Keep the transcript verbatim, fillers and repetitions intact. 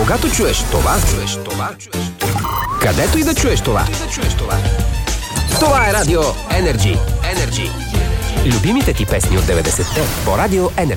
Когато чуеш това, чуеш това, чуеш това. Където и да чуеш това. Това е Радио Енерджи. Енерджи. Любимите ти песни от деветдесетте по Радио Енерджи.